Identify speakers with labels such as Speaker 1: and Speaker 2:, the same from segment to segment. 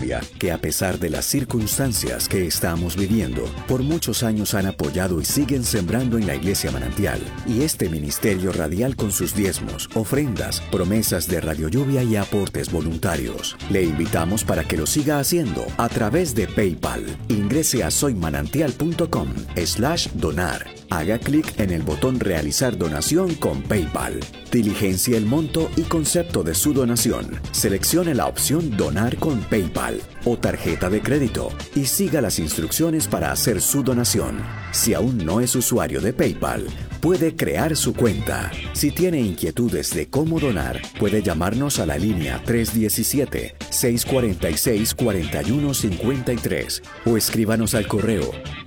Speaker 1: Colombia, que a pesar de las circunstancias que estamos viviendo, por muchos años han apoyado y siguen sembrando en la Iglesia Manantial y este ministerio radial con sus diezmos, ofrendas, promesas de Radio Lluvia y aportes voluntarios. Le invitamos para que lo siga haciendo a través de PayPal. Ingrese a soymanantial.com/donar. Haga clic en el botón Realizar donación con PayPal. Diligencia el monto y concepto de su donación. Seleccione la opción Donar con PayPal o tarjeta de crédito y siga las instrucciones para hacer su donación. Si aún no es usuario de PayPal, puede crear su cuenta. Si tiene inquietudes de cómo donar, puede llamarnos a la línea 317-646-4153 o escríbanos al correo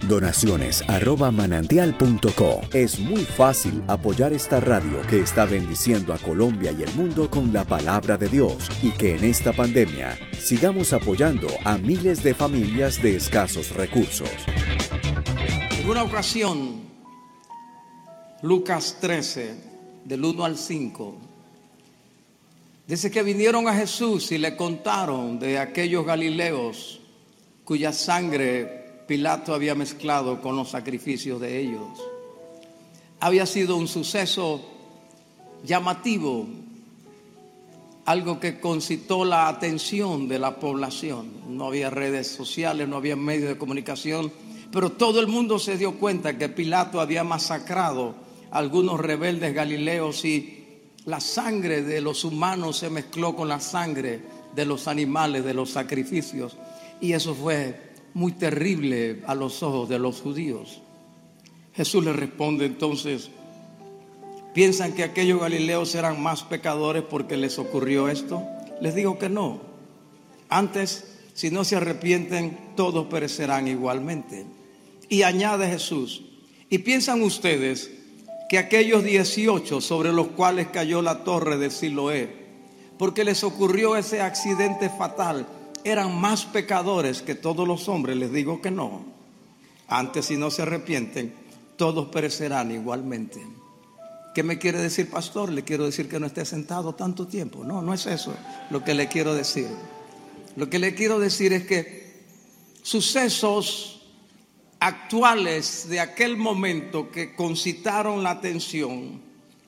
Speaker 1: donaciones@manantial.co. Es muy fácil apoyar esta radio que está bendiciendo a Colombia y el mundo con la palabra de Dios y que en esta pandemia sigamos apoyando a miles de familias de escasos recursos.
Speaker 2: En una ocasión, Lucas 13, del 1 al 5, dice que vinieron a Jesús y le contaron de aquellos galileos cuya sangre Pilato había mezclado con los sacrificios de ellos. Había sido un suceso llamativo, algo que concitó la atención de la población. No había redes sociales, no había medios de comunicación, pero todo el mundo se dio cuenta que Pilato había masacrado a algunos rebeldes galileos y la sangre de los humanos se mezcló con la sangre de los animales, de los sacrificios, y eso fue muy terrible a los ojos de los judíos. Jesús les responde entonces: ¿piensan que aquellos galileos eran más pecadores porque les ocurrió esto? Les digo que no. Antes, si no se arrepienten, todos perecerán igualmente. Y añade Jesús: ¿y piensan ustedes que aquellos 18 sobre los cuales cayó la torre de Siloé, porque les ocurrió ese accidente fatal, eran más pecadores que todos los hombres? Les digo que no. Antes, si no se arrepienten, todos perecerán igualmente. ¿Qué me quiere decir, pastor? Le quiero decir que no esté sentado tanto tiempo. No, no es eso lo que le quiero decir. Lo que le quiero decir es que sucesos actuales de aquel momento que concitaron la atención,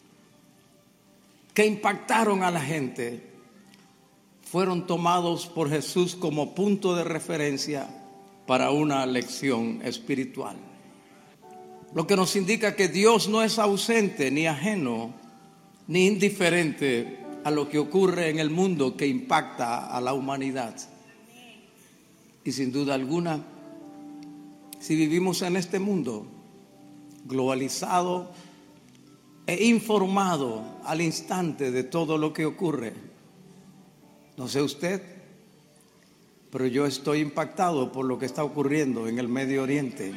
Speaker 2: que impactaron a la gente, fueron tomados por Jesús como punto de referencia para una lección espiritual. Lo que nos indica que Dios no es ausente, ni ajeno, ni indiferente a lo que ocurre en el mundo que impacta a la humanidad. Y sin duda alguna, si vivimos en este mundo globalizado e informado al instante de todo lo que ocurre, no sé usted, pero yo estoy impactado por lo que está ocurriendo en el Medio Oriente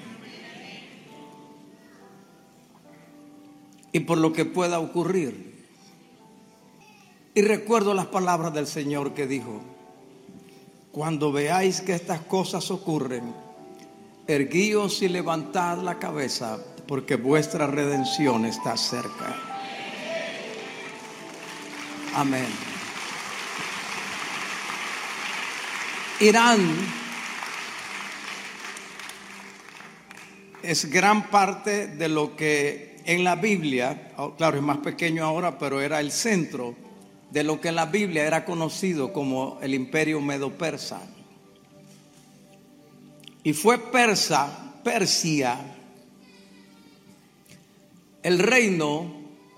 Speaker 2: y por lo que pueda ocurrir. Y recuerdo las palabras del Señor que dijo: cuando veáis que estas cosas ocurren, erguíos y levantad la cabeza, porque vuestra redención está cerca. Amén. Irán es gran parte de lo que en la Biblia, claro, es más pequeño ahora, pero era el centro de lo que en la Biblia era conocido como el Imperio Medo-Persa. Y fue Persia, el reino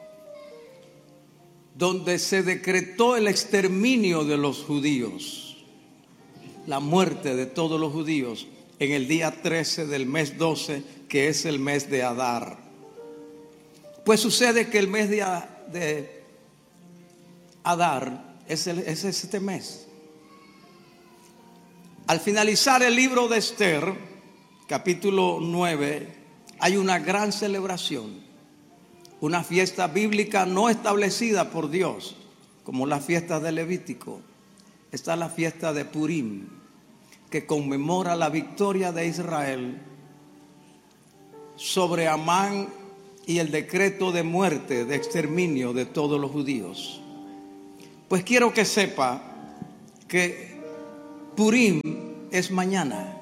Speaker 2: donde se decretó el exterminio de los judíos, la muerte de todos los judíos en el día 13 del mes 12, que es el mes de Adar. Pues sucede que el mes de Adar es este mes. Al finalizar el libro de Esther, capítulo 9, hay una gran celebración, una fiesta bíblica no establecida por Dios, como la fiesta de Levítico. Está la fiesta de Purim, que conmemora la victoria de Israel sobre Amán y el decreto de muerte, de exterminio de todos los judíos. Pues quiero que sepa que Purim es mañana.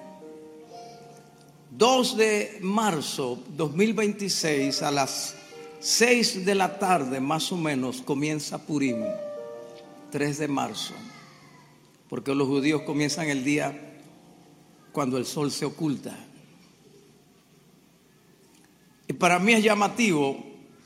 Speaker 2: 2 de marzo 2026 a las 6 de la tarde más o menos comienza Purim. 3 de marzo. Porque los judíos comienzan el día cuando el sol se oculta. Y para mí es llamativo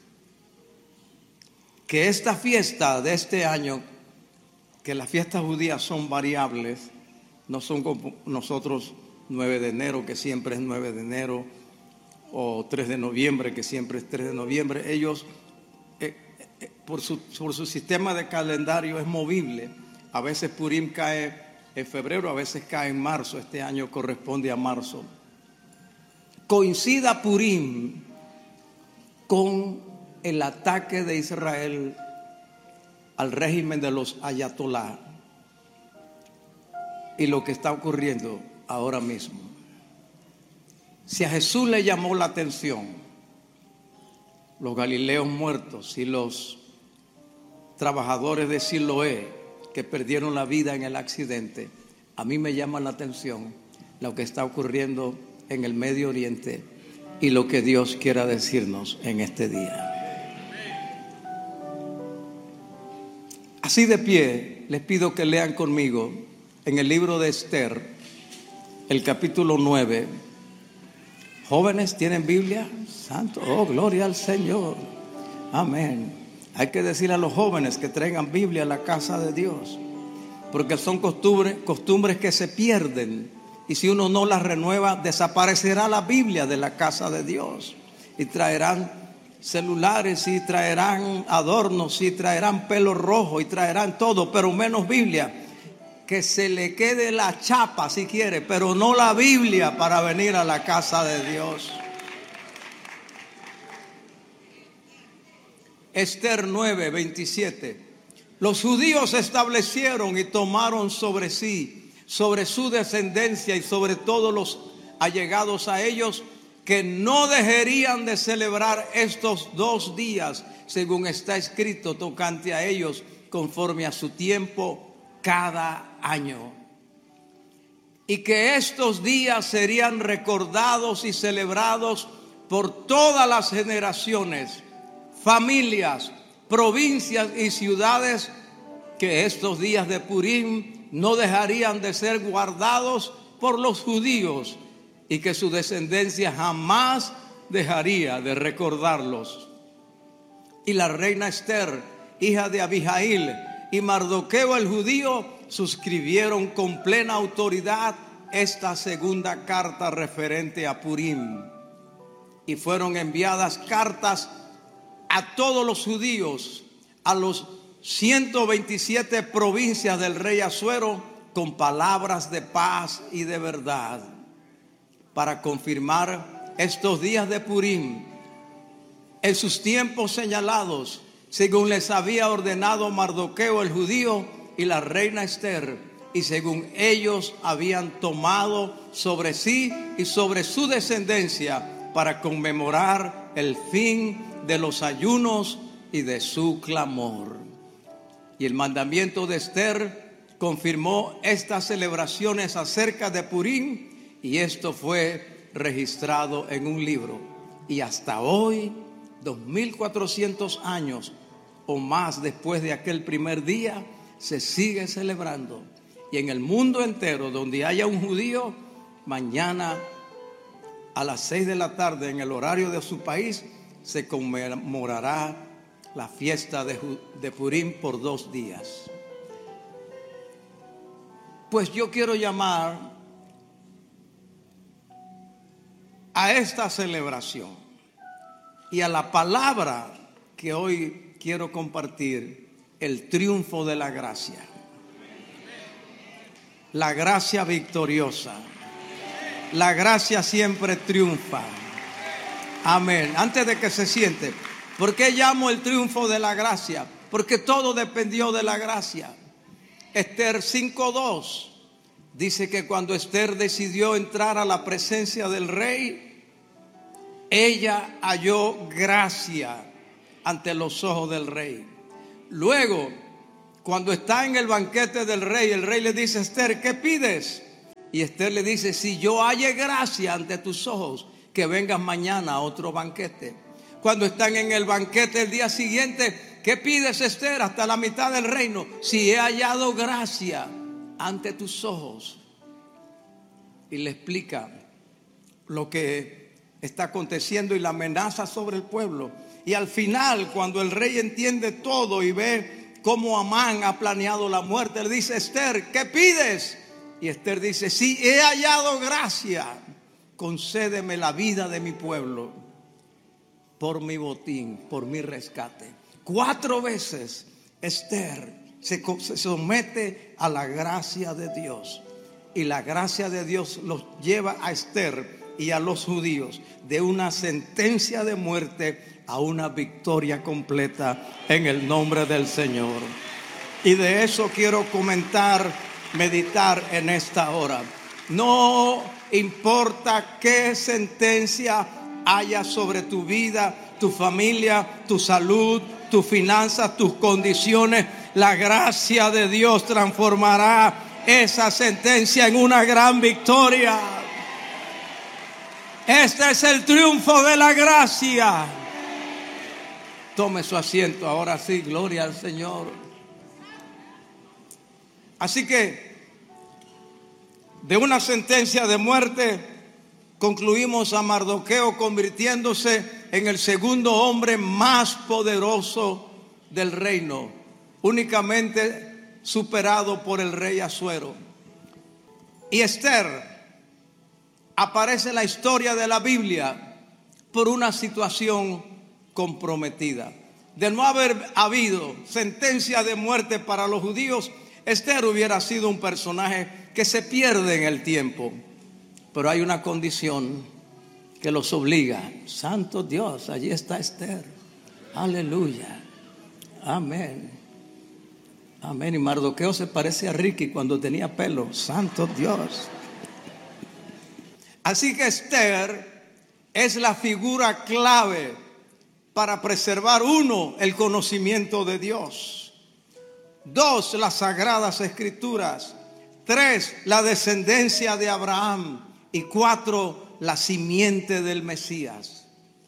Speaker 2: que esta fiesta de este año, que las fiestas judías son variables, no son como nosotros 9 de enero, que siempre es 9 de enero, o 3 de noviembre, que siempre es 3 de noviembre. Ellos, por su sistema de calendario, es movible. A veces Purim cae en febrero, a veces cae en marzo. Este año corresponde a marzo. Coincida Purim con el ataque de Israel al régimen de los ayatolá y lo que está ocurriendo ahora mismo. Si a Jesús le llamó la atención los galileos muertos y los trabajadores de Siloé que perdieron la vida en el accidente, a mí me llama la atención lo que está ocurriendo en el Medio Oriente y lo que Dios quiera decirnos en este día. Así de pie, les pido que lean conmigo en el libro de Esther, el capítulo 9. Jóvenes, ¿tienen Biblia? Santo, oh, gloria al Señor. Amén. Hay que decirle a los jóvenes que traigan Biblia a la casa de Dios, porque son costumbres que se pierden, y si uno no las renueva, desaparecerá la Biblia de la casa de Dios, y traerán celulares, y traerán adornos, y traerán pelo rojo, y traerán todo, pero menos Biblia. Que se le quede la chapa si quiere, pero no la Biblia para venir a la casa de Dios. Esther 9:27. Los judíos establecieron y tomaron sobre sí, sobre su descendencia y sobre todos los allegados a ellos, que no dejarían de celebrar estos 2 días, según está escrito tocante a ellos, conforme a su tiempo cada año. Y que estos días serían recordados y celebrados por todas las generaciones, familias, provincias y ciudades, que estos días de Purim no dejarían de ser guardados por los judíos, y que su descendencia jamás dejaría de recordarlos. Y la reina Esther, hija de Abihail, y Mardoqueo el judío suscribieron con plena autoridad esta segunda carta referente a Purim. Y fueron enviadas cartas a todos los judíos, a los 127 provincias del rey Asuero, con palabras de paz y de verdad, para confirmar estos días de Purim en sus tiempos señalados, según les había ordenado Mardoqueo el judío y la reina Esther, y según ellos habían tomado sobre sí y sobre su descendencia, para conmemorar el fin de los ayunos y de su clamor. Y el mandamiento de Esther confirmó estas celebraciones acerca de Purim, y esto fue registrado en un libro. Y hasta hoy, 2400 años o más después de aquel primer día, se sigue celebrando. Y en el mundo entero, donde haya un judío, mañana a las 6 de la tarde, en el horario de su país, se conmemorará la fiesta de Purim por 2 días. Pues yo quiero llamar a esta celebración y a la palabra que hoy quiero compartir, el triunfo de la gracia. La gracia victoriosa. La gracia siempre triunfa. Amén. Antes de que se siente, ¿por qué llamo el triunfo de la gracia? Porque todo dependió de la gracia. Esther 5:2 dice que cuando Esther decidió entrar a la presencia del rey, ella halló gracia ante los ojos del rey. Luego, Cuando está en el banquete del rey, el rey le dice a Esther, ¿qué pides? Y Esther le dice, si yo halle gracia ante tus ojos, que vengas mañana a otro banquete. Cuando están en el banquete el día siguiente, ¿qué pides, Esther? Hasta la mitad del reino, si he hallado gracia ante tus ojos. Y le explica lo que está aconteciendo y la amenaza sobre el pueblo. Y al final, cuando el rey entiende todo y ve cómo Amán ha planeado la muerte, le dice, Esther, ¿qué pides? Y Esther dice, si he hallado gracia, concédeme la vida de mi pueblo por mi botín, por mi rescate. 4 veces Esther se somete a la gracia de Dios. Y la gracia de Dios los lleva a Esther y a los judíos de una sentencia de muerte a una victoria completa en el nombre del Señor. Y de eso quiero comentar, meditar en esta hora. No importa qué sentencia haya sobre tu vida, tu familia, tu salud, tus finanzas, tus condiciones, la gracia de Dios transformará esa sentencia en una gran victoria. Este es el triunfo de la gracia. Tome su asiento, ahora sí, gloria al Señor. Así que de una sentencia de muerte concluimos a Mardoqueo convirtiéndose en el segundo hombre más poderoso del reino, únicamente superado por el rey Asuero. Y Esther aparece en la historia de la Biblia por una situación comprometida. De no haber habido sentencia de muerte para los judíos, Esther hubiera sido un personaje que se pierde en el tiempo. Pero hay una condición que los obliga. Santo Dios, allí está Esther. Aleluya. Amén. Amén. Y Mardoqueo se parece a Ricky cuando tenía pelo. Santo Dios. Así que Esther es la figura clave para preservar, 1, el conocimiento de Dios. 2, las sagradas escrituras. 3, la descendencia de Abraham. Y 4, la simiente del Mesías.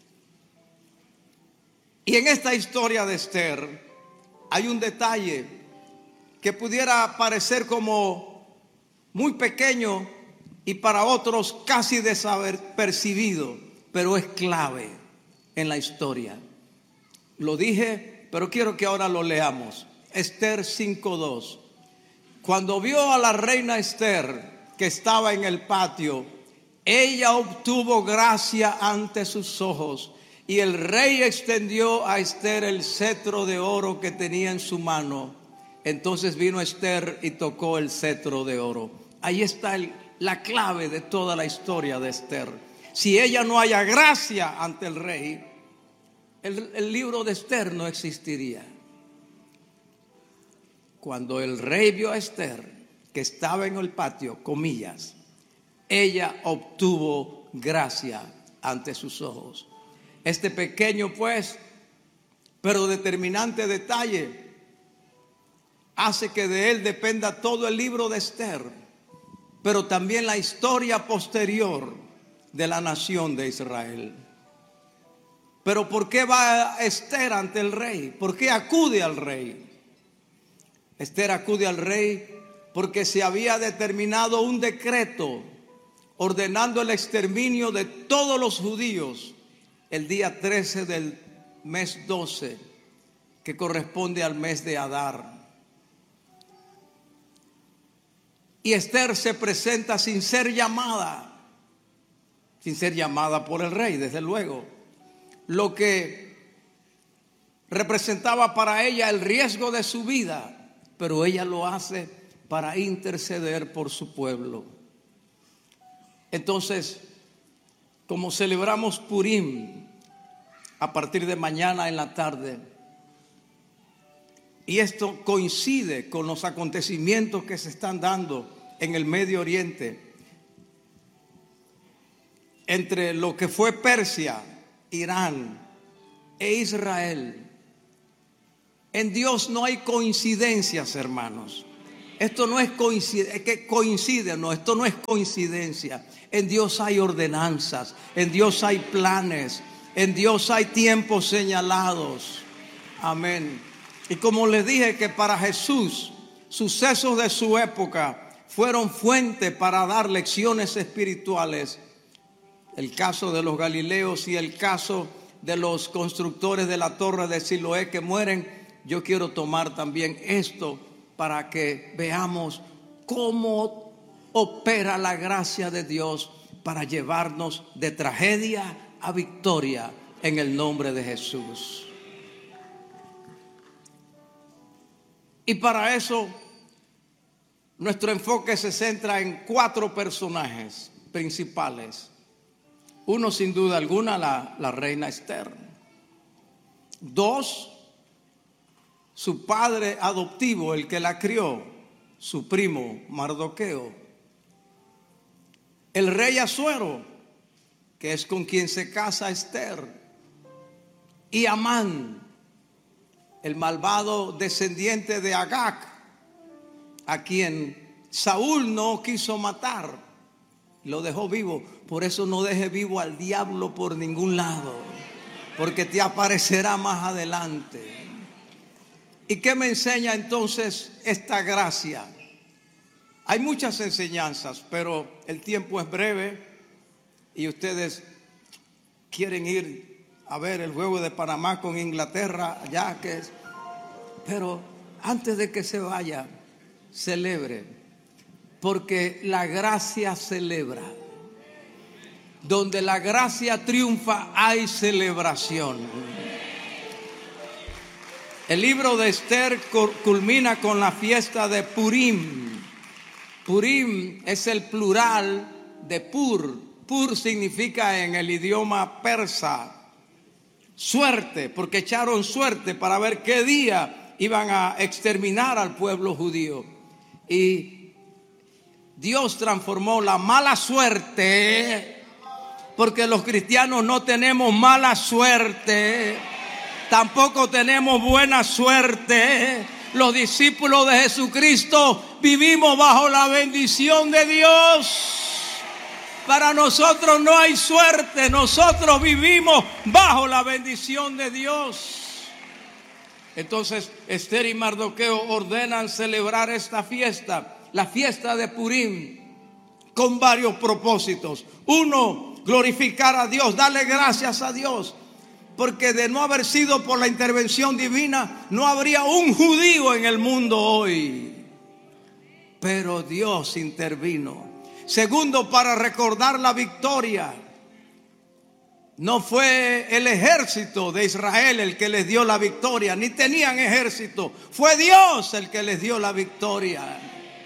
Speaker 2: Y en esta historia de Esther hay un detalle que pudiera parecer como muy pequeño y para otros casi desapercibido, pero es clave en la historia. Lo dije, pero quiero que ahora lo leamos. Esther 5:2. Cuando vio a la reina Esther que estaba en el patio, ella obtuvo gracia ante sus ojos, y el rey extendió a Esther el cetro de oro que tenía en su mano. Entonces vino Esther y tocó el cetro de oro. Ahí está la clave de toda la historia de Esther. Si ella no haya gracia ante el rey, el libro de Esther no existiría. Cuando el rey vio a Esther, que estaba en el patio, comillas, ella obtuvo gracia ante sus ojos. Este pequeño, pues, pero determinante detalle hace que de él dependa todo el libro de Esther, pero también la historia posterior de la nación de Israel. Pero ¿por qué va Esther ante el rey? ¿Por qué acude al rey? Esther acude al rey porque se había determinado un decreto ordenando el exterminio de todos los judíos el día 13 del mes 12, que corresponde al mes de Adar. Y Esther se presenta sin ser llamada por el rey, desde luego, lo que representaba para ella el riesgo de su vida, pero ella lo hace para interceder por su pueblo. Entonces, como celebramos Purim a partir de mañana en la tarde, y esto coincide con los acontecimientos que se están dando en el Medio Oriente, entre lo que fue Persia, Irán e Israel, En Dios no hay coincidencias, hermanos. Esto no es coincidencia, que coincide, no, esto no es coincidencia. En Dios hay ordenanzas, en Dios hay planes, en Dios hay tiempos señalados. Amén. Y como les dije que para Jesús, sucesos de su época fueron fuente para dar lecciones espirituales. El caso de los Galileos y el caso de los constructores de la torre de Siloé que mueren, yo quiero tomar también esto para que veamos cómo opera la gracia de Dios para llevarnos de tragedia a victoria en el nombre de Jesús. Y para eso nuestro enfoque se centra en 4 personajes principales. Uno, sin duda alguna, la reina Esther. 2, su padre adoptivo, el que la crió, su primo Mardoqueo. El rey Asuero, que es con quien se casa Esther. Y Amán, el malvado descendiente de Agag, a quien Saúl no quiso matar, lo dejó vivo. Por eso no deje vivo al diablo por ningún lado, porque te aparecerá más adelante. ¿Y qué me enseña entonces esta gracia? Hay muchas enseñanzas, pero el tiempo es breve y ustedes quieren ir a ver el juego de Panamá con Inglaterra, ya que es. Pero antes de que se vaya, celebre, porque la gracia celebra. Donde la gracia triunfa hay celebración. El libro de Esther culmina con la fiesta de Purim. Purim es el plural de Pur. Pur significa en el idioma persa suerte, porque echaron suerte para ver qué día iban a exterminar al pueblo judío. Y Dios transformó la mala suerte, porque los cristianos no tenemos mala suerte, tampoco tenemos buena suerte. Los discípulos de Jesucristo vivimos bajo la bendición de Dios. Para nosotros no hay suerte, nosotros vivimos bajo la bendición de Dios. Entonces Esther y Mardoqueo ordenan celebrar esta fiesta, la fiesta de Purim, con varios propósitos. Uno, glorificar a Dios, darle gracias a Dios, porque de no haber sido por la intervención divina, no habría un judío en el mundo hoy. Pero Dios intervino. Segundo, para recordar la victoria. No fue el ejército de Israel el que les dio la victoria, ni tenían ejército. Fue Dios el que les dio la victoria.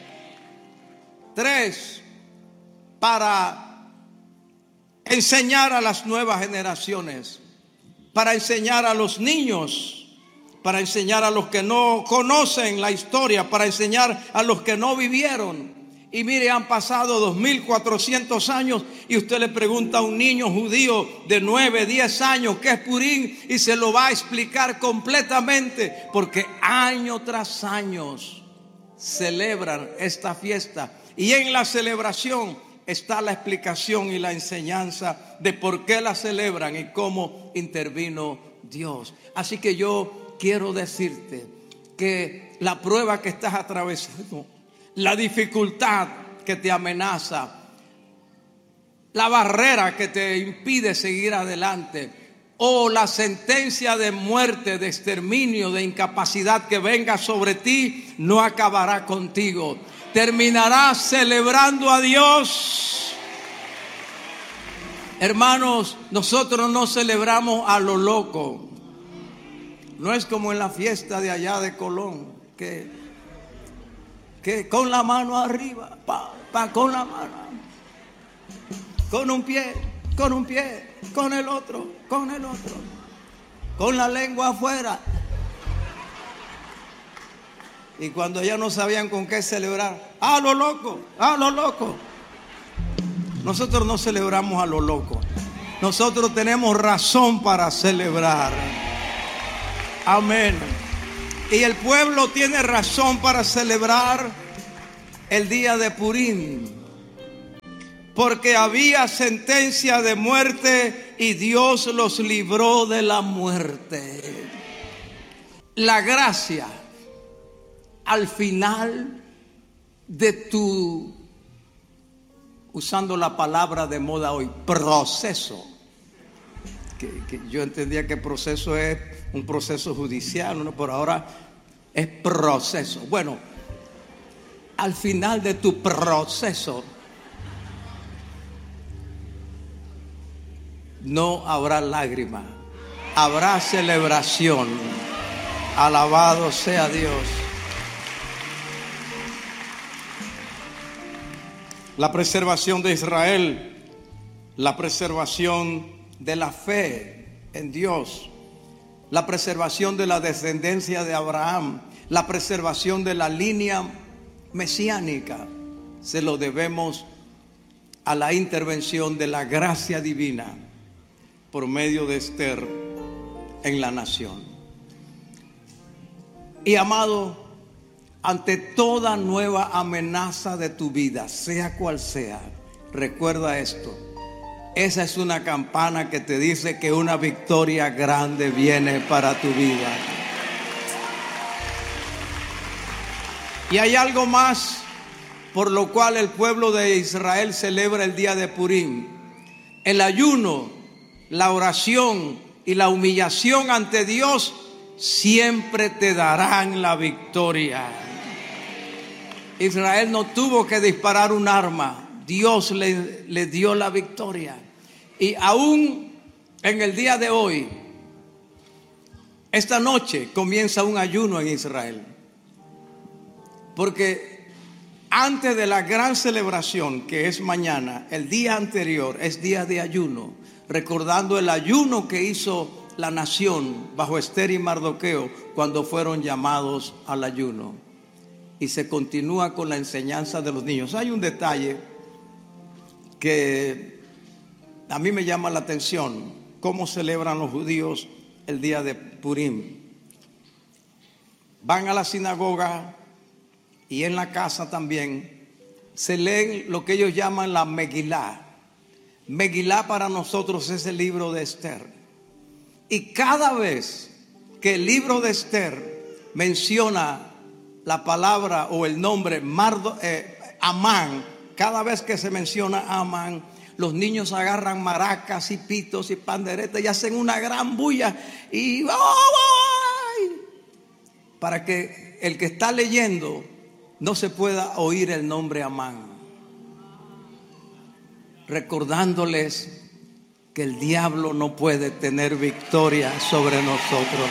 Speaker 2: 3, para enseñar a las nuevas generaciones, para enseñar a los niños, para enseñar a los que no conocen la historia, para enseñar a los que no vivieron. Y mire, han pasado 2400 años y usted le pregunta a un niño judío de 9, 10 años qué es Purim y se lo va a explicar completamente, porque año tras año celebran esta fiesta y en la celebración está la explicación y la enseñanza de por qué la celebran y cómo intervino Dios. Así que yo quiero decirte que la prueba que estás atravesando, la dificultad que te amenaza, la barrera que te impide seguir adelante, o la sentencia de muerte, de exterminio, de incapacidad que venga sobre ti, no acabará contigo. Terminarás celebrando a Dios. Hermanos, nosotros no celebramos a lo loco. No es como en la fiesta de allá de Colón, que con la mano arriba, con la mano, con un pie, con el otro, con la lengua afuera. Y cuando ya no sabían con qué celebrar, a lo loco. Nosotros no celebramos a lo loco. Nosotros tenemos razón para celebrar. Amén. Y el pueblo tiene razón para celebrar el día de Purim, porque había sentencia de muerte y Dios los libró de la muerte. La gracia al final de tu, usando la palabra de moda hoy, proceso. Que yo entendía que proceso es un proceso judicial, ¿no? Pero ahora es proceso. Bueno, al final de tu proceso no habrá lágrima, habrá celebración. Alabado sea Dios. La preservación de Israel, la preservación de la fe en Dios, la preservación de la descendencia de Abraham, la preservación de la línea mesiánica, se lo debemos a la intervención de la gracia divina por medio de Esther en la nación. Y amado, ante toda nueva amenaza de tu vida, sea cual sea, recuerda esto: esa es una campana que te dice que una victoria grande viene para tu vida. Y hay algo más por lo cual el pueblo de Israel celebra el día de Purim. El ayuno, la oración y la humillación ante Dios siempre te darán la victoria. Israel no tuvo que disparar un arma, Dios le dio la victoria. Y aún en el día de hoy, esta noche comienza un ayuno en Israel, porque antes de la gran celebración que es mañana, el día anterior es día de ayuno, recordando el ayuno que hizo la nación bajo Esther y Mardoqueo cuando fueron llamados al ayuno. Y se continúa con la enseñanza de los niños. Hay un detalle que a mí me llama la atención: cómo celebran los judíos el día de Purim. Van a la sinagoga y en la casa también se leen lo que ellos llaman la Megilá. Megilá para nosotros es el libro de Esther. Y cada vez que el libro de Esther menciona la palabra o el nombre Amán, cada vez que se menciona Amán, los niños agarran maracas y pitos y panderetas y hacen una gran bulla y para que el que está leyendo no se pueda oír el nombre Amán, recordándoles que el diablo no puede tener victoria sobre nosotros.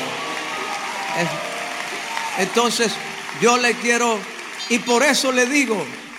Speaker 2: Entonces yo le quiero, y por eso le digo,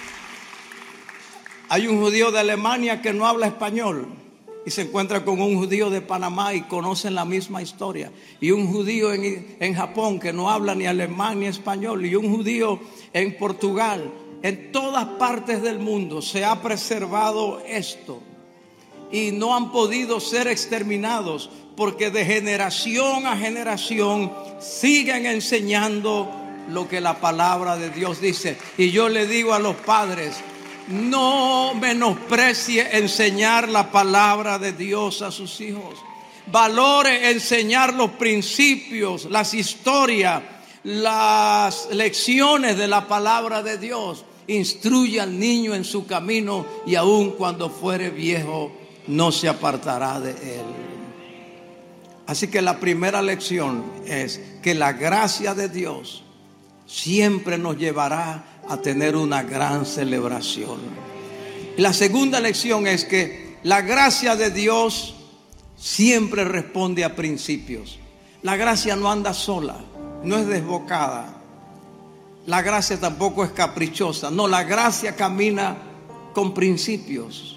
Speaker 2: hay un judío de Alemania que no habla español y se encuentra con un judío de Panamá y conocen la misma historia, y un judío en Japón que no habla ni alemán ni español, y un judío en Portugal. En todas partes del mundo se ha preservado esto y no han podido ser exterminados, porque de generación a generación siguen enseñando lo que la palabra de Dios dice. Y yo le digo a los padres: no menosprecie enseñar la palabra de Dios a sus hijos. Valore enseñar los principios, las historias, las lecciones de la palabra de Dios. Instruye al niño en su camino, y aun cuando fuere viejo no se apartará de él. Así que la primera lección es que la gracia de Dios siempre nos llevará a tener una gran celebración. Y la segunda lección es que la gracia de Dios siempre responde a principios. La gracia no anda sola, no es desbocada. La gracia tampoco es caprichosa. No, la gracia camina con principios.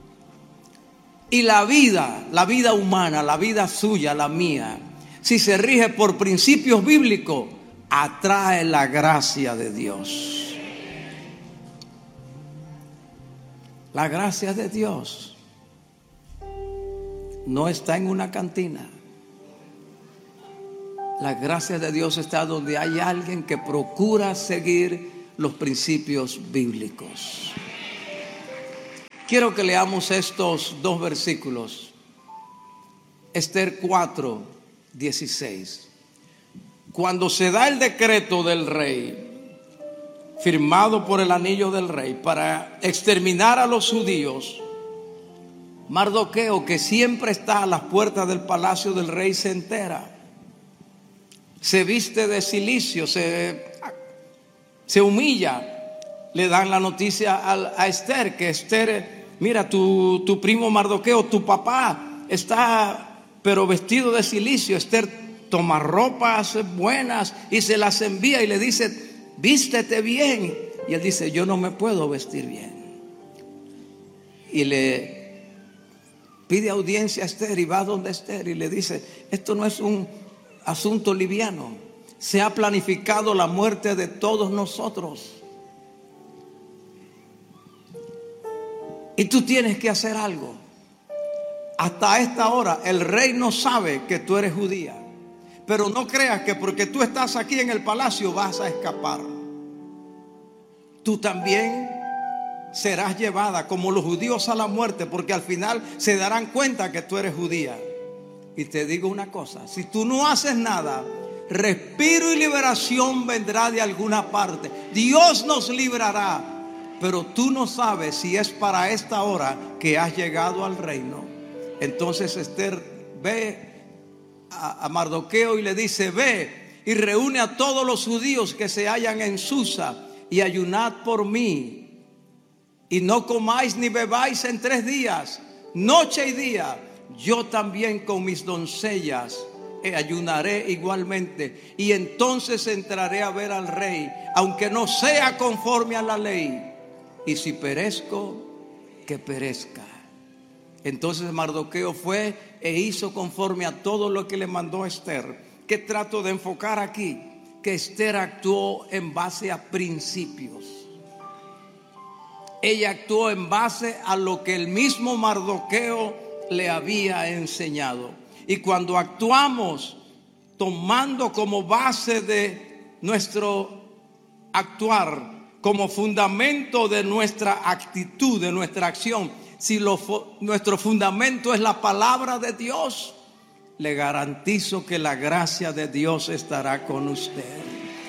Speaker 2: Y la vida humana, la vida suya, la mía, si se rige por principios bíblicos, atrae la gracia de Dios. La gracia de Dios no está en una cantina. La gracia de Dios está donde hay alguien que procura seguir los principios bíblicos. Quiero que leamos estos dos versículos. Esther 4:16. Cuando se da el decreto del rey, firmado por el anillo del rey, para exterminar a los judíos, Mardoqueo, que siempre está a las puertas del palacio del rey, se entera. Se viste de cilicio, se humilla. Le dan la noticia a Esther, que Esther, mira, tu primo Mardoqueo, tu papá, está pero vestido de cilicio. Esther toma ropas buenas y se las envía y le dice, vístete bien. Y él dice, yo no me puedo vestir bien. Y le pide audiencia a Esther y va donde Esther y le dice, esto no es un asunto liviano. Se ha planificado la muerte de todos nosotros. Y tú tienes que hacer algo. Hasta esta hora el rey no sabe que tú eres judía. Pero no creas que porque tú estás aquí en el palacio vas a escapar. Tú también serás llevada como los judíos a la muerte, porque al final se darán cuenta que tú eres judía. Y te digo una cosa, si tú no haces nada, respiro y liberación vendrá de alguna parte. Dios nos librará, pero tú no sabes si es para esta hora que has llegado al reino. Entonces Esther ve a Mardoqueo y le dice, ve y reúne a todos los judíos que se hallan en Susa y ayunad por mí. Y no comáis ni bebáis en 3 días, noche y día. Yo también con mis doncellas ayunaré igualmente. Y entonces entraré a ver al rey, aunque no sea conforme a la ley. Y si perezco, que perezca. Entonces Mardoqueo fue e hizo conforme a todo lo que le mandó Esther. ¿Qué trato de enfocar aquí? Que Esther actuó en base a principios. Ella actuó en base a lo que el mismo Mardoqueo le había enseñado. Y cuando actuamos tomando como base de nuestro actuar, como fundamento de nuestra actitud, de nuestra acción, si nuestro fundamento es la palabra de Dios, le garantizo que la gracia de Dios estará con usted.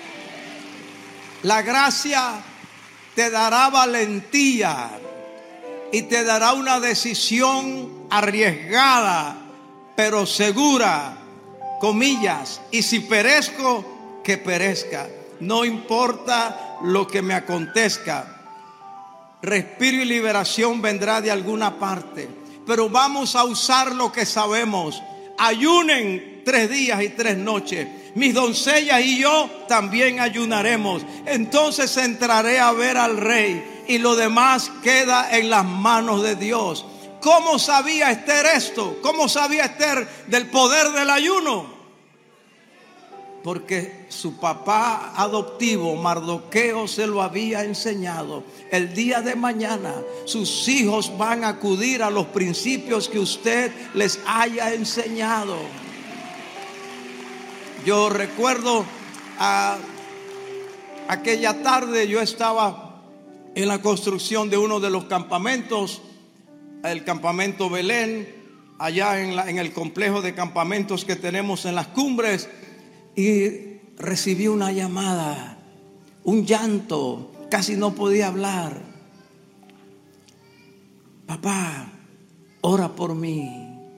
Speaker 2: La gracia te dará valentía y te dará una decisión arriesgada, pero segura, comillas, y si perezco, que perezca. No importa lo que me acontezca, respiro y liberación vendrá de alguna parte, pero vamos a usar lo que sabemos. Ayunen 3 días y 3 noches. Mis doncellas y yo también ayunaremos. Entonces entraré a ver al rey y lo demás queda en las manos de Dios. ¿Cómo sabía Esther esto? ¿Cómo sabía Esther del poder del ayuno? Porque su papá adoptivo Mardoqueo se lo había enseñado. El día de mañana sus hijos van a acudir a los principios que usted les haya enseñado. Yo recuerdo aquella tarde yo estaba en la construcción de uno de los campamentos, el campamento Belén, allá en el complejo de campamentos que tenemos en las cumbres, y recibí una llamada, un llanto, casi no podía hablar. Papá, ora por mí.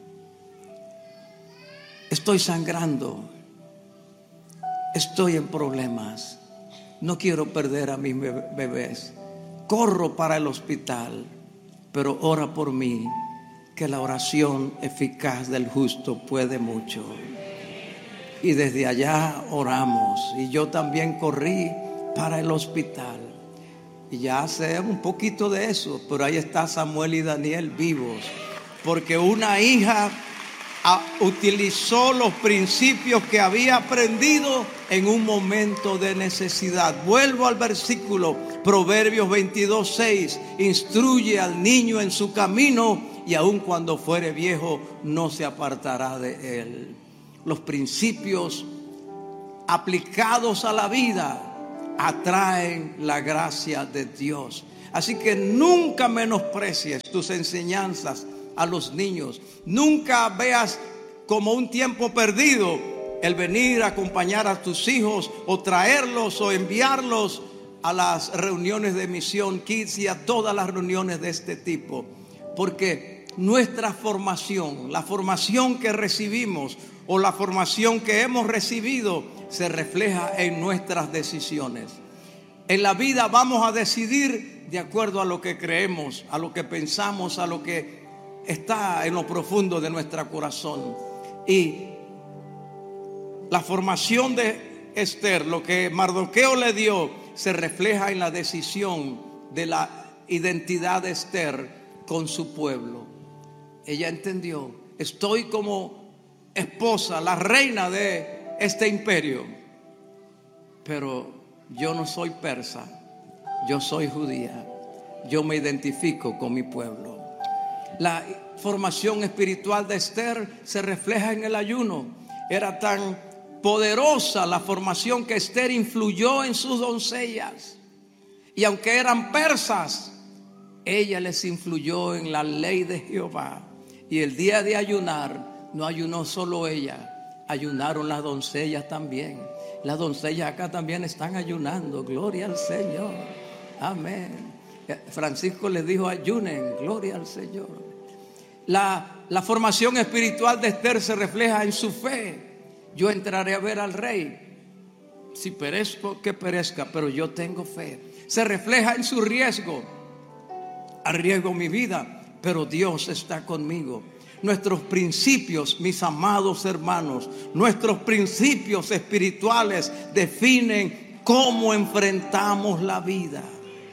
Speaker 2: Estoy sangrando. Estoy en problemas. No quiero perder a mis bebés. Corro para el hospital, pero ora por mí, que la oración eficaz del justo puede mucho. Y desde allá oramos. Y yo también corrí para el hospital. Y ya sé un poquito de eso, pero ahí está Samuel y Daniel vivos. Porque una hija utilizó los principios que había aprendido en un momento de necesidad. Vuelvo al versículo, Proverbios 22:6. Instruye al niño en su camino y aun cuando fuere viejo no se apartará de él. Los principios aplicados a la vida, atraen la gracia de Dios. Así que nunca menosprecies tus enseñanzas a los niños. Nunca veas como un tiempo perdido el venir a acompañar a tus hijos o traerlos o enviarlos a las reuniones de Misión Kids y a todas las reuniones de este tipo. Porque nuestra formación, la formación que recibimos o la formación que hemos recibido, se refleja en nuestras decisiones. En la vida vamos a decidir de acuerdo a lo que creemos, a lo que pensamos, a lo que está en lo profundo de nuestro corazón. Y la formación de Esther, lo que Mardoqueo le dio, se refleja en la decisión de la identidad de Esther con su pueblo. Ella entendió: estoy como esposa, la reina de este imperio, pero yo no soy persa, yo soy judía, yo me identifico con mi pueblo. La formación espiritual de Esther se refleja en el ayuno. Era tan poderosa la formación que Esther influyó en sus doncellas, y aunque eran persas, ella les influyó en la ley de Jehová. Y el día de ayunar, no ayunó solo ella, ayunaron las doncellas también. Las doncellas acá también están ayunando. Gloria al Señor. Amén. Francisco les dijo: ayunen. Gloria al Señor. La formación espiritual de Esther se refleja en su fe. Yo entraré a ver al rey. Si perezco, que perezca, pero yo tengo fe. Se refleja en su riesgo. Arriesgo mi vida, pero Dios está conmigo. Nuestros principios, mis amados hermanos, nuestros principios espirituales definen cómo enfrentamos la vida.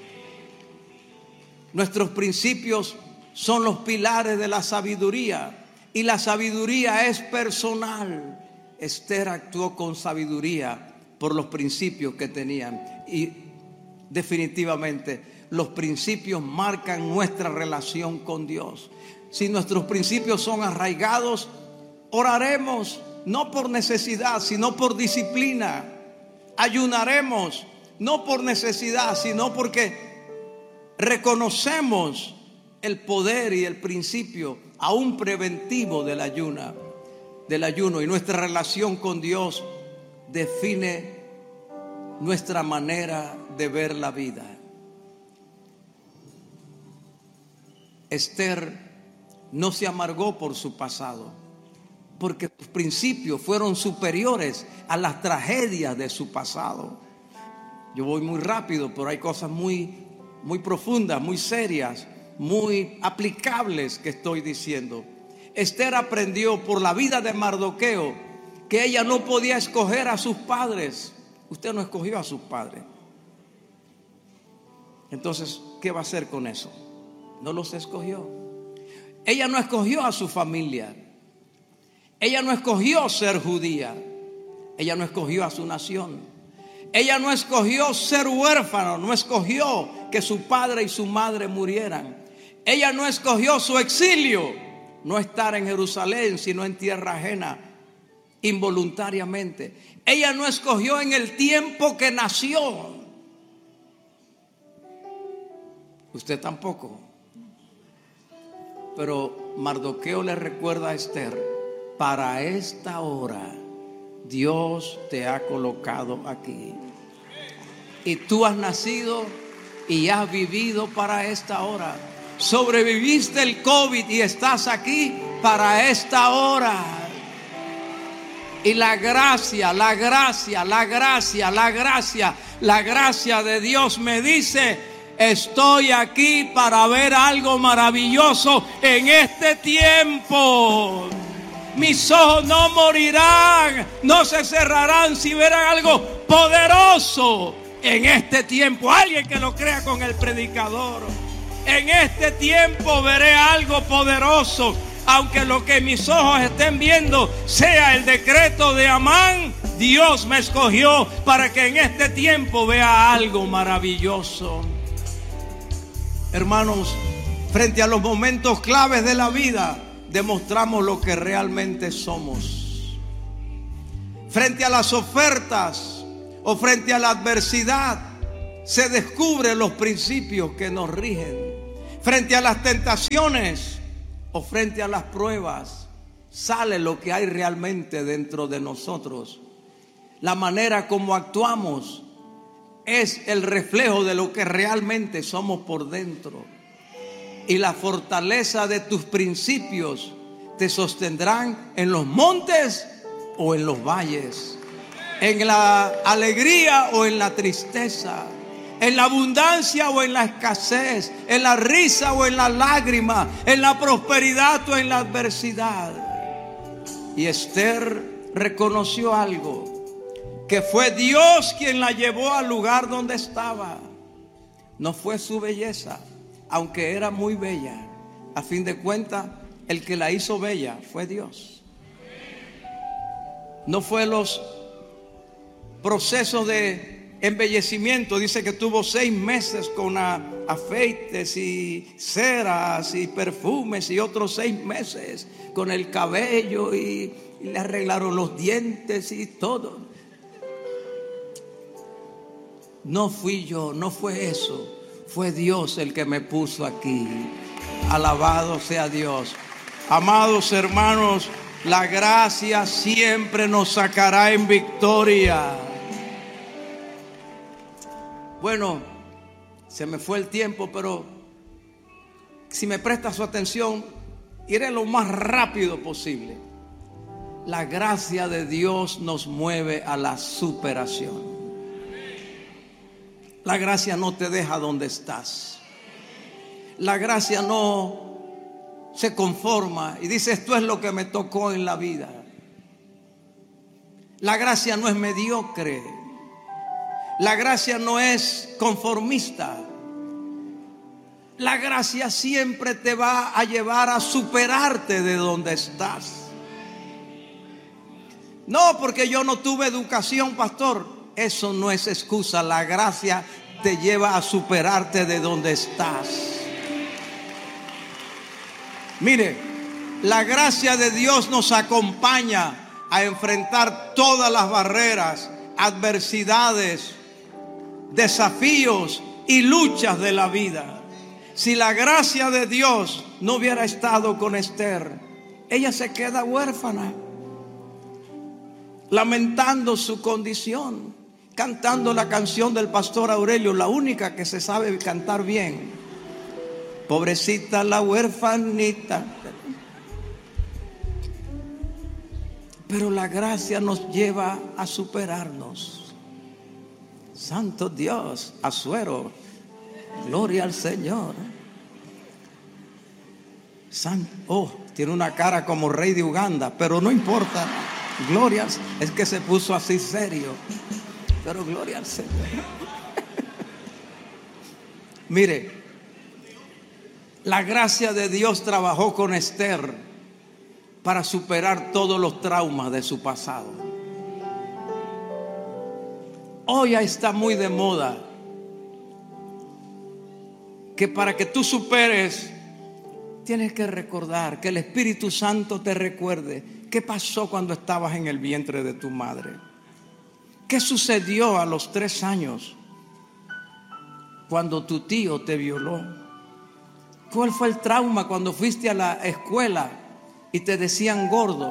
Speaker 2: Nuestros principios son los pilares de la sabiduría, y la sabiduría es personal. Esther actuó con sabiduría por los principios que tenían, y definitivamente los principios marcan nuestra relación con Dios. Si nuestros principios son arraigados, oraremos no por necesidad, sino por disciplina. Ayunaremos no por necesidad, sino porque reconocemos el poder y el principio aún preventivo del ayuno, y nuestra relación con Dios define nuestra manera de ver la vida. Esther no se amargó por su pasado, porque sus principios fueron superiores a las tragedias de su pasado. Yo voy muy rápido, pero hay cosas muy profundas, muy serias, muy aplicables que estoy diciendo. Esther aprendió por la vida de Mardoqueo que ella no podía escoger a sus padres. Usted no escogió a sus padres. Entonces, ¿qué va a hacer con eso? No los escogió. Ella no escogió a su familia. Ella no escogió ser judía. Ella no escogió a su nación. Ella no escogió ser huérfano. No escogió que su padre y su madre murieran. Ella no escogió su exilio, no estar en Jerusalén, sino en tierra ajena, involuntariamente. Ella no escogió en el tiempo que nació. Usted tampoco. Pero Mardoqueo le recuerda a Esther: para esta hora Dios te ha colocado aquí, y tú has nacido y has vivido para esta hora. Sobreviviste el COVID y estás aquí para esta hora. Y la gracia de Dios me dice: estoy aquí para ver algo maravilloso en este tiempo. Mis ojos no morirán, no se cerrarán si verán algo poderoso en este tiempo. Alguien que lo crea con el predicador. En este tiempo veré algo poderoso. Aunque lo que mis ojos estén viendo sea el decreto de Amán, Dios me escogió para que en este tiempo vea algo maravilloso. Hermanos, frente a los momentos claves de la vida, demostramos lo que realmente somos. Frente a las ofertas o frente a la adversidad, se descubren los principios que nos rigen. Frente a las tentaciones o frente a las pruebas, sale lo que hay realmente dentro de nosotros. La manera como actuamos es el reflejo de lo que realmente somos por dentro. Y la fortaleza de tus principios te sostendrán en los montes o en los valles, en la alegría o en la tristeza, en la abundancia o en la escasez, en la risa o en la lágrima, en la prosperidad o en la adversidad. Y Esther reconoció algo, que fue Dios quien la llevó al lugar donde estaba. No fue su belleza, aunque era muy bella. A fin de cuentas, el que la hizo bella fue Dios. No fue los procesos de embellecimiento. Dice que tuvo 6 meses con afeites y ceras y perfumes, y otros 6 meses con el cabello y le arreglaron los dientes y todo. No fui yo, no fue eso, fue Dios el que me puso aquí. Alabado sea Dios. Amados hermanos, la gracia siempre nos sacará en victoria. Bueno, se me fue el tiempo, pero si me presta su atención, iré lo más rápido posible. La gracia de Dios nos mueve a la superación. La gracia no te deja donde estás. La gracia no se conforma y dice: esto es lo que me tocó en la vida. La gracia no es mediocre. La gracia no es conformista. La gracia siempre te va a llevar a superarte de donde estás. No porque yo no tuve educación, pastor. Eso no es excusa. La gracia te lleva a superarte de donde estás. Mire, la gracia de Dios nos acompaña a enfrentar todas las barreras, adversidades, desafíos y luchas de la vida. Si la gracia de Dios no hubiera estado con Esther, ella se queda huérfana, lamentando su condición, cantando la canción del pastor Aurelio, la única que se sabe cantar bien. Pobrecita la huérfanita. Pero la gracia nos lleva a superarnos. Santo Dios, Asuero, gloria al Señor. Tiene una cara como rey de Uganda, pero no importa. Gloria, es que se puso así serio. Pero gloria al Señor. Mire, la gracia de Dios trabajó con Esther para superar todos los traumas de su pasado. Hoy está muy de moda que para que tú superes tienes que recordar, que el Espíritu Santo te recuerde qué pasó cuando estabas en el vientre de tu madre. ¿Qué sucedió a los 3 años cuando tu tío te violó? ¿Cuál fue el trauma cuando fuiste a la escuela y te decían gordo?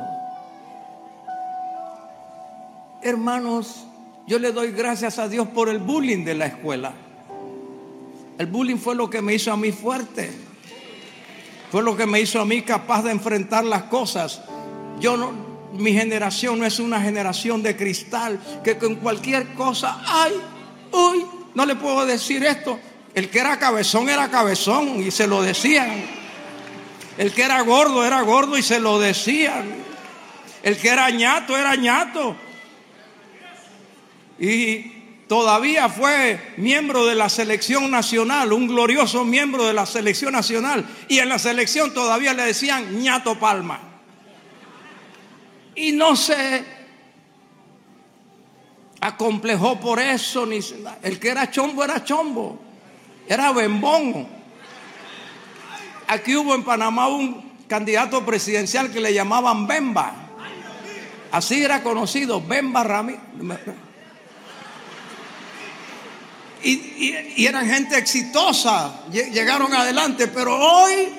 Speaker 2: Hermanos, yo le doy gracias a Dios por el bullying de la escuela. El bullying fue lo que me hizo a mí fuerte. Fue lo que me hizo a mí capaz de enfrentar las cosas. Mi generación no es una generación de cristal que con cualquier cosa, no le puedo decir esto. El que era cabezón y se lo decían. El que era gordo y se lo decían. El que era ñato. Y todavía fue miembro de la selección nacional, un glorioso miembro de la selección nacional. Y en la selección todavía le decían ñato Palma. Y no se acomplejó por eso. El que era chombo. Era bembón. Aquí hubo en Panamá un candidato presidencial que le llamaban Bemba. Así era conocido, Ben Barrami. Y eran gente exitosa, llegaron adelante, pero hoy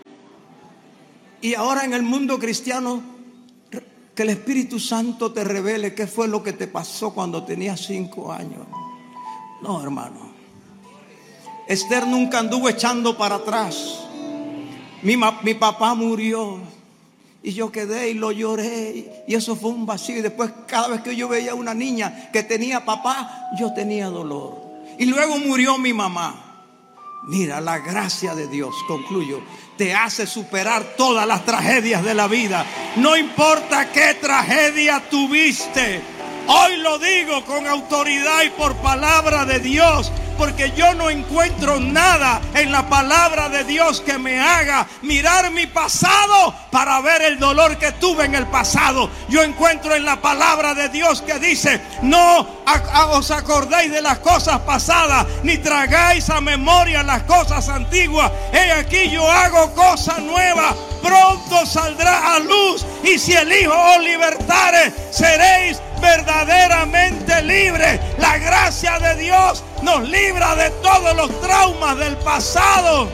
Speaker 2: y ahora en el mundo cristiano, que el Espíritu Santo te revele qué fue lo que te pasó cuando tenías 5 años. No, hermano. Esther nunca anduvo echando para atrás. Mi papá murió y yo quedé y lo lloré, y eso fue un vacío. Y después, cada vez que yo veía a una niña que tenía papá, yo tenía dolor. Y luego murió mi mamá. Mira, la gracia de Dios, concluyo, te hace superar todas las tragedias de la vida. No importa qué tragedia tuviste. Hoy lo digo con autoridad y por palabra de Dios, porque yo no encuentro nada en la palabra de Dios que me haga mirar mi pasado para ver el dolor que tuve en el pasado. Yo encuentro en la palabra de Dios que dice: no os acordéis de las cosas pasadas, ni tragáis a memoria las cosas antiguas. He aquí yo hago cosa nueva, pronto saldrá a luz, y si el Hijo os libertare, seréis verdaderamente libres. La gracia de Dios nos libra de todos los traumas del pasado.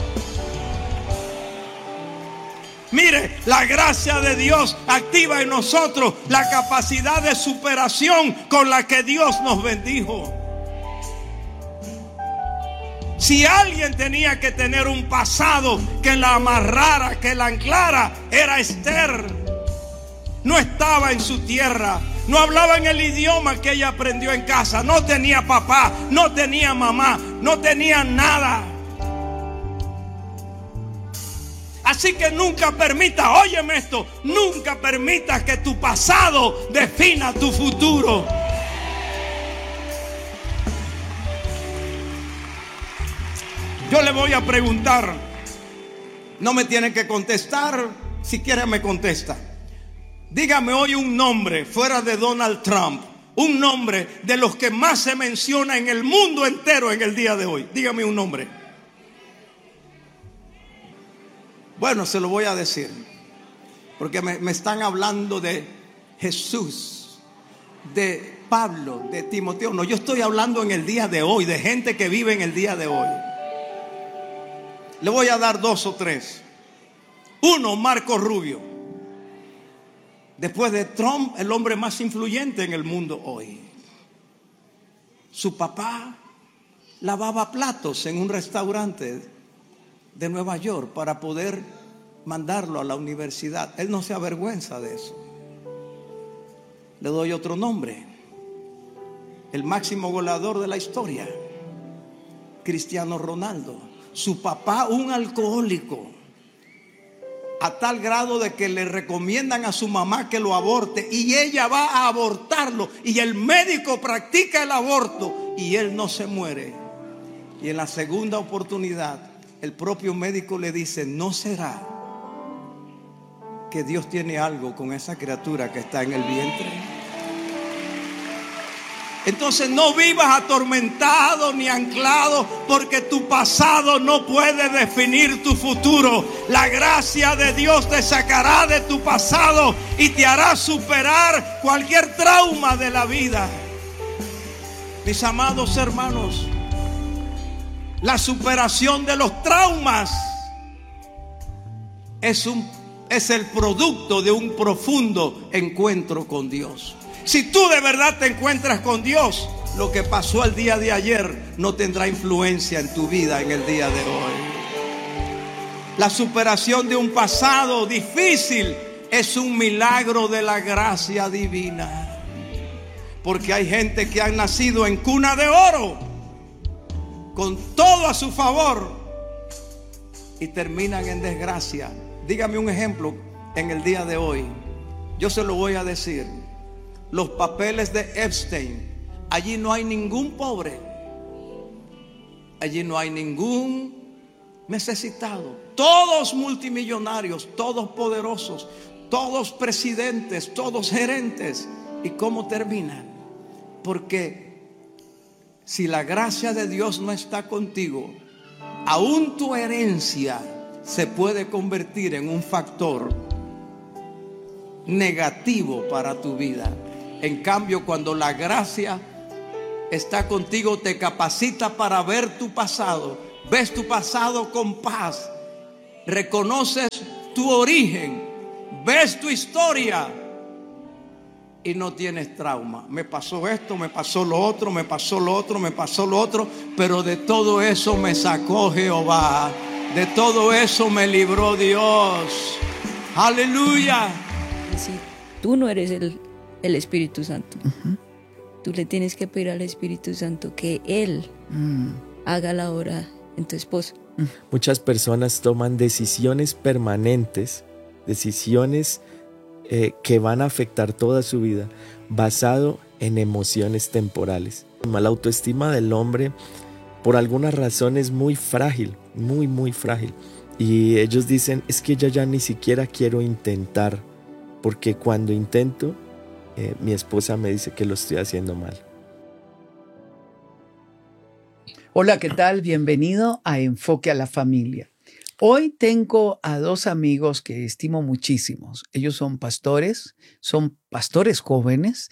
Speaker 2: Mire, la gracia de Dios activa en nosotros la capacidad de superación con la que Dios nos bendijo. Si alguien tenía que tener un pasado que la amarrara, que la anclara, era Esther. No estaba en su tierra, no hablaba en el idioma que ella aprendió en casa, no tenía papá, no tenía mamá, no tenía nada. Así que nunca permita, óyeme esto, nunca permitas que tu pasado defina tu futuro. Yo le voy a preguntar, no me tienen que contestar, si quiere me contesta. Dígame hoy un nombre fuera de Donald Trump, un nombre de los que más se menciona en el mundo entero en el día de hoy. Dígame un nombre. Bueno, se lo voy a decir, porque me están hablando de Jesús, de Pablo, de Timoteo. No, yo estoy hablando en el día de hoy, de gente que vive en el día de hoy. Le voy a dar 2 o 3. Uno, Marco Rubio. Después de Trump, el hombre más influyente en el mundo hoy. Su papá lavaba platos en un restaurante de Nueva York para poder mandarlo a la universidad. Él no se avergüenza de eso. Le doy otro nombre. El máximo goleador de la historia, Cristiano Ronaldo. Su papá, un alcohólico, a tal grado de que le recomiendan a su mamá que lo aborte, y ella va a abortarlo, y el médico practica el aborto y él no se muere. Y en la segunda oportunidad el propio médico le dice: ¿no será que Dios tiene algo con esa criatura que está en el vientre? Entonces no vivas atormentado ni anclado, porque tu pasado no puede definir tu futuro. La gracia de Dios te sacará de tu pasado y te hará superar cualquier trauma de la vida. Mis amados hermanos, la superación de los traumas es el producto de un profundo encuentro con Dios. Si tú de verdad te encuentras con Dios, lo que pasó el día de ayer no tendrá influencia en tu vida en el día de hoy. La superación de un pasado difícil es un milagro de la gracia divina. Porque hay gente que han nacido en cuna de oro, con todo a su favor, y terminan en desgracia. Dígame un ejemplo en el día de hoy. Yo se lo voy a decir. Los papeles de Epstein. Allí no hay ningún pobre. Allí no hay ningún necesitado. Todos multimillonarios, todos poderosos, todos presidentes, todos gerentes. ¿Y cómo terminan? Porque si la gracia de Dios no está contigo, aún tu herencia se puede convertir en un factor negativo para tu vida. En cambio, cuando la gracia está contigo, te capacita para ver tu pasado. Ves tu pasado con paz. Reconoces tu origen. Ves tu historia y no tienes trauma. Me pasó esto, me pasó lo otro, me pasó lo otro, me pasó lo otro, pero de todo eso me sacó Jehová. De todo eso me libró Dios. Aleluya.
Speaker 3: Si tú no eres el Espíritu Santo, tú le tienes que pedir al Espíritu Santo que Él haga la obra en tu esposo.
Speaker 4: Muchas personas toman decisiones permanentes, decisiones que van a afectar toda su vida, basado en emociones temporales. La autoestima del hombre, por alguna razón, es muy frágil, muy frágil. Y ellos dicen, es que yo ya ni siquiera quiero intentar, porque cuando intento, mi esposa me dice que lo estoy haciendo mal.
Speaker 5: Hola, ¿qué tal? Bienvenido a Enfoque a la Familia. Hoy tengo a dos amigos que estimo muchísimos. Ellos son pastores jóvenes.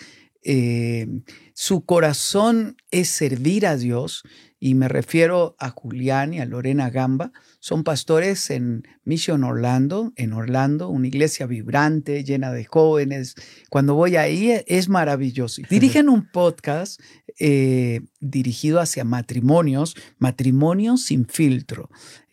Speaker 5: Su corazón es servir a Dios, y me refiero a Julián y a Lorena Gamba. Son pastores en Mission Orlando, una iglesia vibrante, llena de jóvenes. Cuando voy ahí es maravilloso. Dirigen un podcast dirigido hacia matrimonios sin filtro.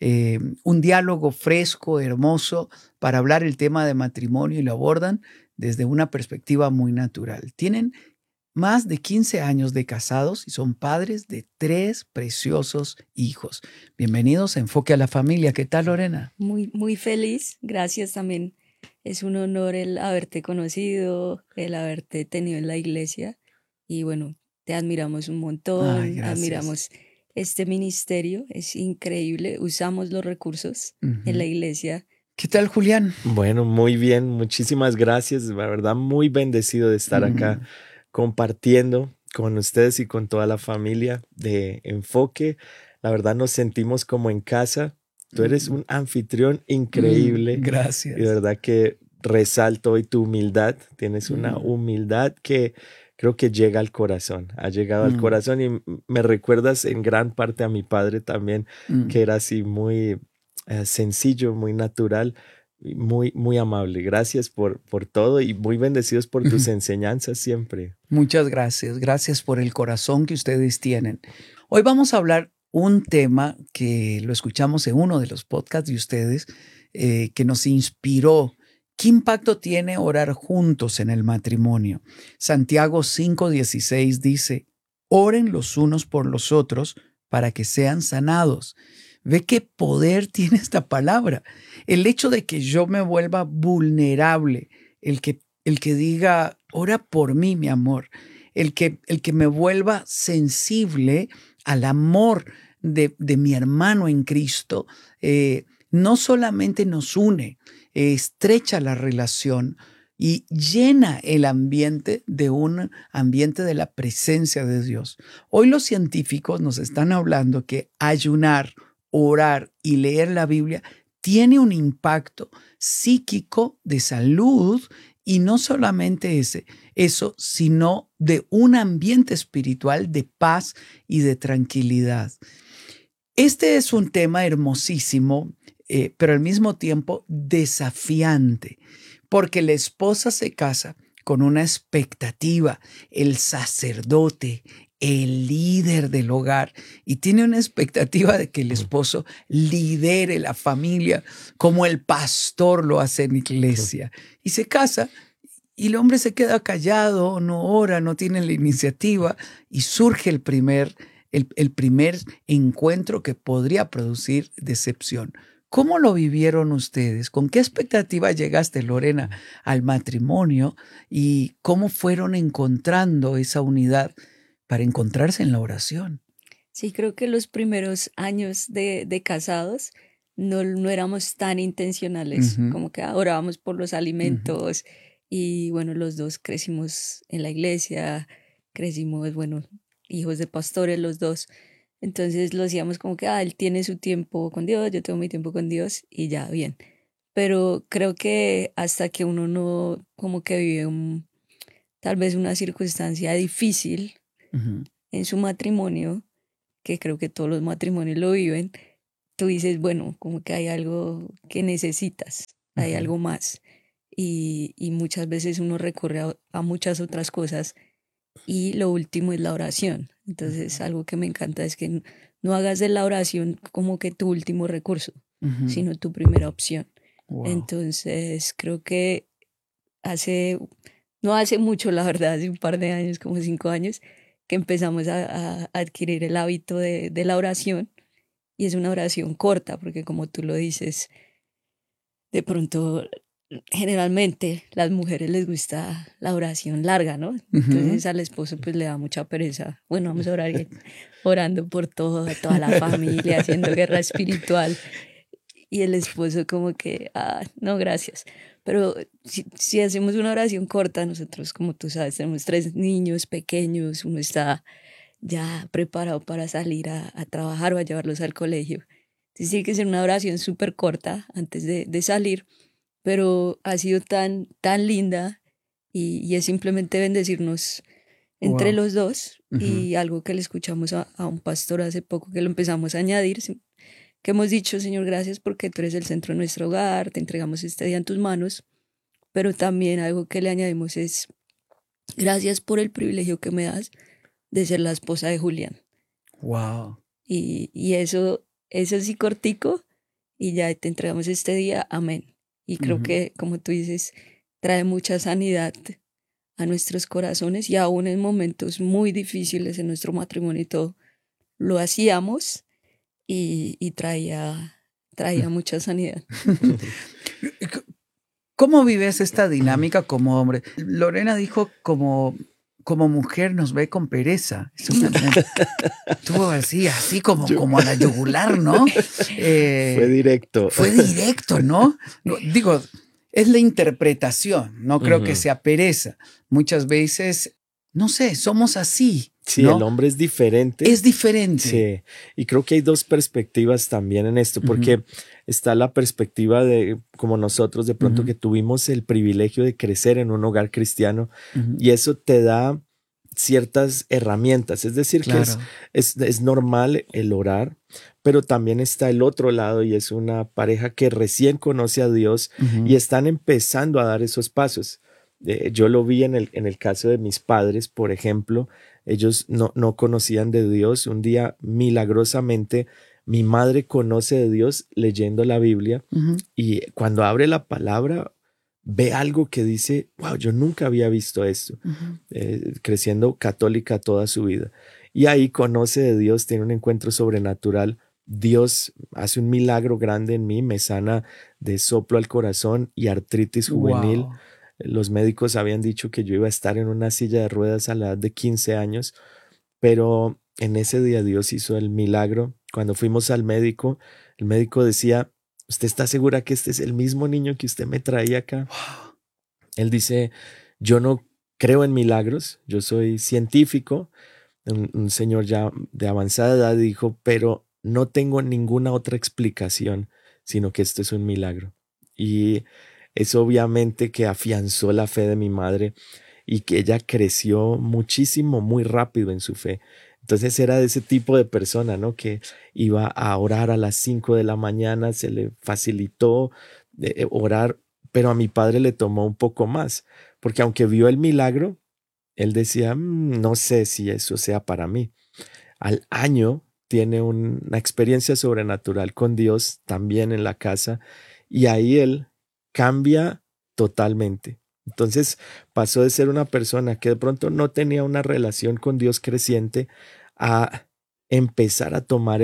Speaker 5: Un diálogo fresco, hermoso, para hablar el tema de matrimonio, y lo abordan desde una perspectiva muy natural. Tienen más de 15 años de casados y son padres de 3 preciosos hijos. Bienvenidos a Enfoque a la Familia. ¿Qué tal, Lorena?
Speaker 3: Muy feliz. Gracias también. Es un honor el haberte conocido, el haberte tenido en la iglesia. Y bueno, te admiramos un montón.
Speaker 5: Ay, gracias.
Speaker 3: Admiramos este ministerio. Es increíble. Usamos los recursos en la iglesia.
Speaker 5: ¿Qué tal, Julián?
Speaker 4: Bueno, muy bien. Muchísimas gracias. La verdad, muy bendecido de estar acá compartiendo con ustedes y con toda la familia de Enfoque. La verdad, nos sentimos como en casa. Tú eres un anfitrión increíble.
Speaker 5: Gracias.
Speaker 4: Y de verdad que resalto hoy tu humildad. Tienes una humildad que creo que llega al corazón. Ha llegado al corazón, y me recuerdas en gran parte a mi padre también, que era así muy sencillo, muy natural, muy amable. Gracias por todo, y muy bendecidos por tus enseñanzas siempre.
Speaker 5: Muchas gracias. Gracias por el corazón que ustedes tienen. Hoy vamos a hablar un tema que lo escuchamos en uno de los podcasts de ustedes, que nos inspiró. ¿Qué impacto tiene orar juntos en el matrimonio? Santiago 5:16 dice, oren los unos por los otros para que sean sanados. Ve qué poder tiene esta palabra. El hecho de que yo me vuelva vulnerable, el que diga, ora por mí, mi amor, el que me vuelva sensible al amor de mi hermano en Cristo, no solamente nos une, estrecha la relación y llena el ambiente de un ambiente de la presencia de Dios. Hoy los científicos nos están hablando que ayunar, orar y leer la Biblia tiene un impacto psíquico de salud, y no solamente eso, sino de un ambiente espiritual de paz y de tranquilidad. Este es un tema hermosísimo, pero al mismo tiempo desafiante, porque la esposa se casa con una expectativa, el sacerdote, el líder del hogar, y tiene una expectativa de que el esposo lidere la familia como el pastor lo hace en la iglesia. Y se casa, y el hombre se queda callado, no ora, no tiene la iniciativa, y surge el primer encuentro que podría producir decepción. ¿Cómo lo vivieron ustedes? ¿Con qué expectativa llegaste, Lorena, al matrimonio? ¿Y cómo fueron encontrando esa unidad para encontrarse en la oración?
Speaker 3: Sí, creo que los primeros años de casados no éramos tan intencionales, como que orábamos por los alimentos, y bueno, los dos crecimos en la iglesia, crecimos, bueno, hijos de pastores los dos. Entonces lo hacíamos como que él tiene su tiempo con Dios, yo tengo mi tiempo con Dios, y ya, bien. pero creo que hasta que uno no como que vive tal vez una circunstancia difícil en su matrimonio, que creo que todos los matrimonios lo viven, tú dices, bueno, como que hay algo que necesitas, hay algo más. Y muchas veces uno recurre a muchas otras cosas y lo último es la oración. Entonces algo que me encanta es que no hagas de la oración como que tu último recurso, sino tu primera opción. Wow. Entonces creo que no hace mucho, la verdad, hace un par de años, como 5 años, que empezamos a adquirir el hábito de la oración. Y es una oración corta, porque como tú lo dices, de pronto, generalmente las mujeres les gusta la oración larga, ¿no? Entonces al esposo pues le da mucha pereza. Bueno, vamos a orar orando por toda la familia, haciendo guerra espiritual. Y el esposo como que, no, gracias. Pero si hacemos una oración corta, nosotros, como tú sabes, tenemos 3 niños pequeños, uno está ya preparado para salir a trabajar o a llevarlos al colegio. Entonces tiene que ser una oración súper corta antes de salir, pero ha sido tan linda y es simplemente bendecirnos entre los dos. Y algo que le escuchamos a un pastor hace poco, que lo empezamos a añadir, que hemos dicho: Señor, gracias porque tú eres el centro de nuestro hogar, te entregamos este día en tus manos, pero también algo que le añadimos es: gracias por el privilegio que me das de ser la esposa de Julián.
Speaker 5: Wow.
Speaker 3: Y eso sí, cortico, y ya te entregamos este día, amén. Y creo que, como tú dices, trae mucha sanidad a nuestros corazones, y aún en momentos muy difíciles en nuestro matrimonio y todo, lo hacíamos y traía mucha sanidad.
Speaker 5: ¿Cómo vives esta dinámica como hombre? Lorena dijo como mujer nos ve con pereza. Estuvo así como a la yugular, ¿no?
Speaker 4: Fue directo.
Speaker 5: Fue directo, ¿no? Digo, es la interpretación, no creo que sea pereza. Muchas veces, no sé, somos así.
Speaker 4: Sí,
Speaker 5: ¿no?
Speaker 4: El hombre es diferente.
Speaker 5: Es diferente.
Speaker 4: Sí, y creo que hay 2 perspectivas también en esto, porque está la perspectiva de, como nosotros de pronto, que tuvimos el privilegio de crecer en un hogar cristiano, y eso te da ciertas herramientas. Es decir, claro, que es normal el orar, pero también está el otro lado, y es una pareja que recién conoce a Dios y están empezando a dar esos pasos. Yo lo vi en el caso de mis padres, por ejemplo. Ellos no conocían de Dios. Un día, milagrosamente, mi madre conoce de Dios leyendo la Biblia, y cuando abre la palabra ve algo que dice: wow, yo nunca había visto esto. Creciendo católica toda su vida. Y ahí conoce de Dios, tiene un encuentro sobrenatural. Dios hace un milagro grande en mí, me sana de soplo al corazón y artritis juvenil. Wow. Los médicos habían dicho que yo iba a estar en una silla de ruedas a la edad de 15 años, pero en ese día Dios hizo el milagro. Cuando fuimos al médico, el médico decía: ¿usted está segura que este es el mismo niño que usted me traía acá? Wow. Él dice: yo no creo en milagros, yo soy científico. Un señor ya de avanzada edad dijo: pero no tengo ninguna otra explicación, sino que esto es un milagro. Y eso obviamente que afianzó la fe de mi madre, y que ella creció muchísimo, muy rápido en su fe. Entonces era de ese tipo de persona, ¿no? Que iba a orar a las 5 de la mañana, se le facilitó orar, pero a mi padre le tomó un poco más, porque aunque vio el milagro, él decía: no sé si eso sea para mí. Al año tiene una experiencia sobrenatural con Dios también en la casa, y ahí él cambia totalmente. Entonces pasó de ser una persona que de pronto no tenía una relación con Dios creciente a empezar a tomar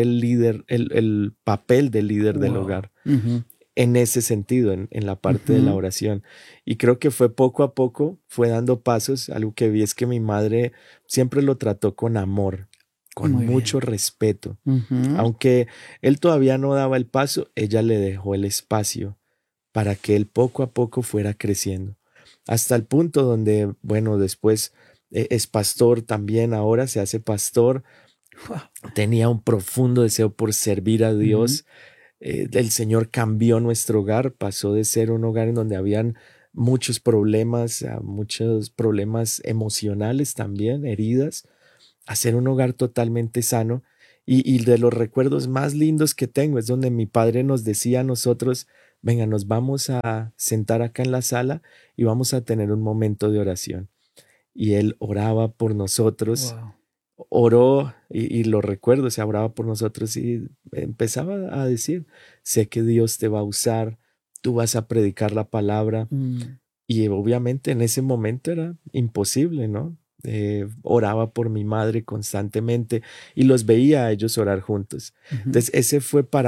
Speaker 4: el papel de líder del hogar. En ese sentido, en la parte de la oración. Y creo que fue poco a poco, fue dando pasos. Algo que vi es que mi madre siempre lo trató con amor, con mucho respeto. Aunque él todavía no daba el paso, ella le dejó el espacio para que él poco a poco fuera creciendo. Hasta el punto donde, bueno, después es pastor también, ahora se hace pastor. Tenía un profundo deseo por servir a Dios. el Señor cambió nuestro hogar, pasó de ser un hogar en donde habían muchos problemas emocionales también, heridas, a ser un hogar totalmente sano. Y de los recuerdos más lindos que tengo es donde mi padre nos decía a nosotros, venga, nos vamos a sentar acá en la sala y vamos a tener un momento de oración. Y él oraba por nosotros, oró y lo recuerdo, se oraba por nosotros y empezaba a decir, sé que Dios te va a usar, tú vas a predicar la palabra. Y obviamente en ese momento era imposible, ¿no? Oraba por mi madre constantemente y los veía a ellos orar juntos. Entonces ese fue para